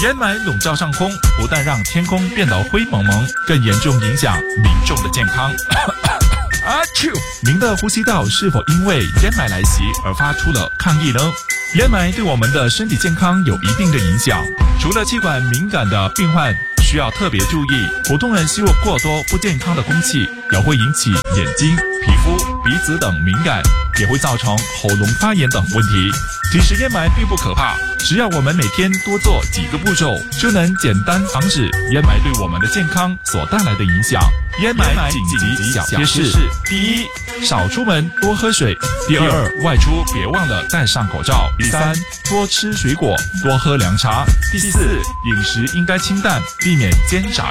烟霾笼罩上空，不但让天空变得灰蒙蒙，更严重影响民众的健康。您的呼吸道是否因为烟霾来袭而发出了抗议呢？烟霾对我们的身体健康有一定的影响，除了气管敏感的病患需要特别注意，普通人吸入过多不健康的空气也会引起眼睛、皮肤、鼻子等敏感，也会造成喉咙发炎等问题。其实烟霾并不可怕，只要我们每天多做几个步骤，就能简单防止烟霾对我们的健康所带来的影响。烟霾紧急小贴士：第一，少出门多喝水；第二，外出别忘了戴上口罩；第三，多吃水果多喝凉茶；第四，饮食应该清淡，避免煎炸